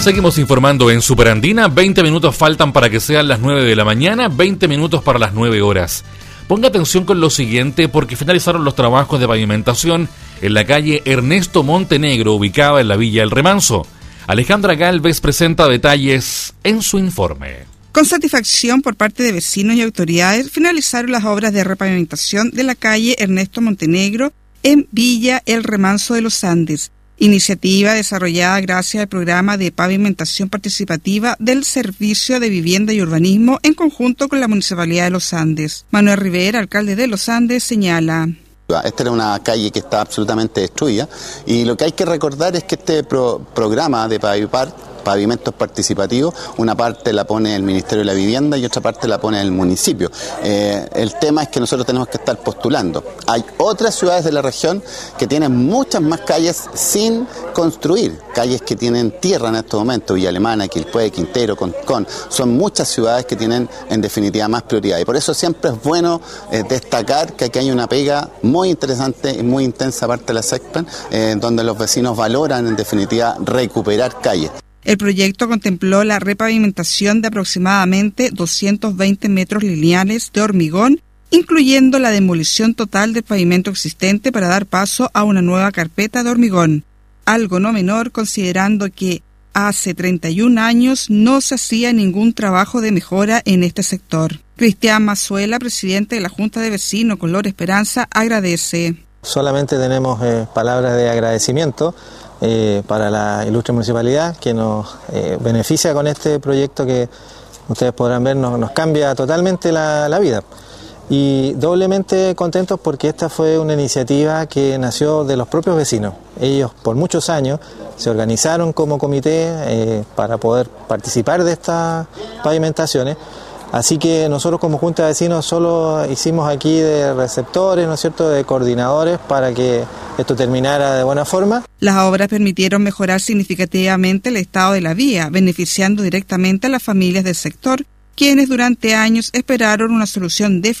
Seguimos informando en Superandina. 20 minutos faltan para que sean las 9 de la mañana, 20 minutos para las 9 horas. Ponga atención con lo siguiente porque finalizaron los trabajos de pavimentación en la calle Ernesto Montenegro, ubicada en la Villa El Remanso. Alejandra Galvez presenta detalles en su informe. Con satisfacción por parte de vecinos y autoridades, finalizaron las obras de repavimentación de la calle Ernesto Montenegro en Villa El Remanso de los Andes, iniciativa desarrollada gracias al programa de pavimentación participativa del Servicio de Vivienda y Urbanismo en conjunto con la Municipalidad de Los Andes. Manuel Rivera, alcalde de Los Andes, señala: Esta era una calle que está absolutamente destruida y lo que hay que recordar es que este programa de pavimentos participativos, una parte la pone el Ministerio de la Vivienda y otra parte la pone el municipio. El tema es que nosotros tenemos que estar postulando. Hay otras ciudades de la región que tienen muchas más calles sin construir, calles que tienen tierra en este momento, Villa Alemana, Quilpué, Quintero, Concón. Son muchas ciudades que tienen en definitiva más prioridad y por eso siempre es bueno destacar que aquí hay una pega muy interesante y muy intensa parte de la SECPEN, donde los vecinos valoran en definitiva recuperar calles. El proyecto contempló la repavimentación de aproximadamente 220 metros lineales de hormigón, incluyendo la demolición total del pavimento existente para dar paso a una nueva carpeta de hormigón, algo no menor considerando que hace 31 años no se hacía ningún trabajo de mejora en este sector. Cristian Mazuela, presidente de la Junta de Vecinos Color Esperanza, agradece. Solamente tenemos palabras de agradecimiento para la ilustre municipalidad que nos beneficia con este proyecto que ustedes podrán ver nos cambia totalmente la vida. Y doblemente contentos porque esta fue una iniciativa que nació de los propios vecinos. Ellos por muchos años se organizaron como comité para poder participar de estas pavimentaciones. Así que nosotros como Junta de Vecinos solo hicimos aquí de receptores, ¿no es cierto?, de coordinadores para que esto terminara de buena forma. Las obras permitieron mejorar significativamente el estado de la vía, beneficiando directamente a las familias del sector, quienes durante años esperaron una solución definitiva